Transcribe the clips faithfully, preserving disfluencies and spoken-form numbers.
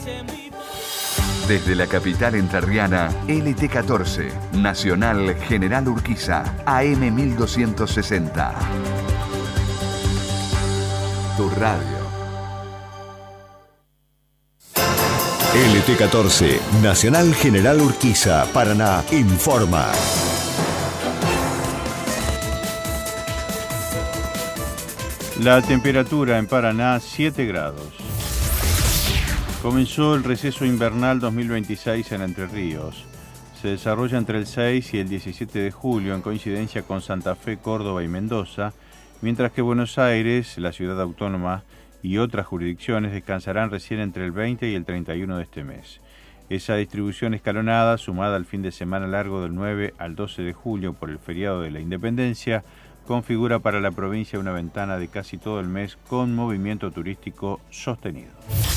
Desde la capital entrerriana, L T catorce, Nacional General Urquiza, A M mil doscientos sesenta. Tu radio. L T catorce, Nacional General Urquiza, Paraná, informa. La temperatura en Paraná, siete grados. Comenzó el receso invernal dos mil veintiséis en Entre Ríos. Se desarrolla entre el seis y el diecisiete de julio en coincidencia con Santa Fe, Córdoba y Mendoza, mientras que Buenos Aires, la ciudad autónoma y otras jurisdicciones descansarán recién entre el veinte y el treinta y uno de este mes. Esa distribución escalonada, sumada al fin de semana largo del nueve al doce de julio por el feriado de la Independencia, configura para la provincia una ventana de casi todo el mes con movimiento turístico sostenido.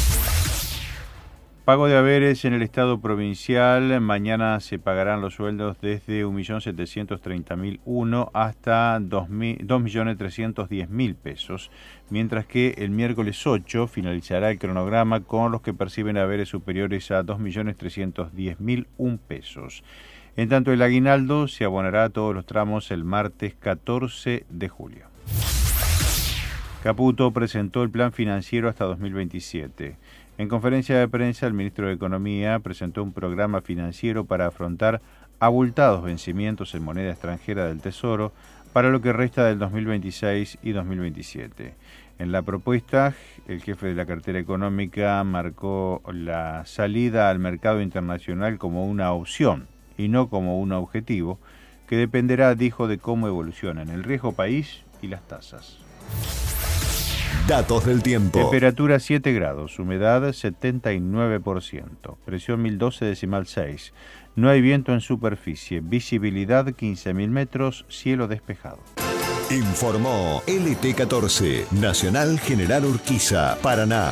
Pago de haberes en el Estado provincial. Mañana se pagarán los sueldos desde un millón setecientos treinta mil uno hasta dos millones trescientos diez mil pesos, mientras que el miércoles ocho finalizará el cronograma con los que perciben haberes superiores a dos millones trescientos diez mil un pesos. En tanto, el aguinaldo se abonará a todos los tramos el martes catorce de julio. Caputo presentó el plan financiero hasta dos mil veintisiete. En conferencia de prensa, el ministro de Economía presentó un programa financiero para afrontar abultados vencimientos en moneda extranjera del Tesoro para lo que resta del dos mil veintiséis y dos mil veintisiete. En la propuesta, el jefe de la cartera económica marcó la salida al mercado internacional como una opción y no como un objetivo, que dependerá, dijo, de cómo evolucionan el riesgo país y las tasas. Datos del tiempo. Temperatura siete grados, humedad setenta y nueve por ciento, presión mil doce decimal seis, no hay viento en superficie, visibilidad quince mil metros, cielo despejado. Informó L T catorce, Nacional General Urquiza, Paraná.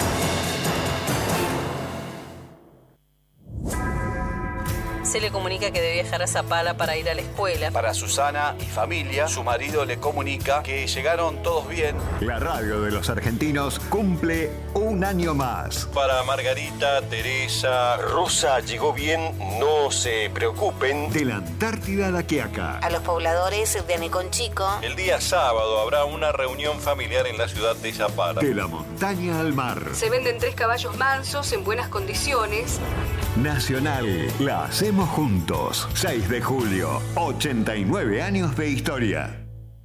Se le comunica que debe viajar a Zapala para ir a la escuela. Para Susana y familia, su marido le comunica que llegaron todos bien. La radio de los argentinos cumple un año más. Para Margarita, Teresa, Rosa llegó bien, no se preocupen. De la Antártida a la Quiaca. A los pobladores de Neconchico. El día sábado habrá una reunión familiar en la ciudad de Zapala. De la montaña al mar. Se venden tres caballos mansos en buenas condiciones. Nacional, la hacemos juntos. seis de julio, ochenta y nueve años de historia.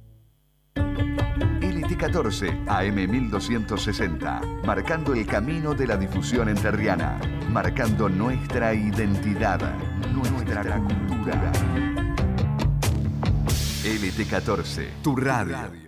L T catorce, A M mil doscientos sesenta, marcando el camino de la difusión entrerriana, marcando nuestra identidad, nuestra cultura. L T catorce, tu radio.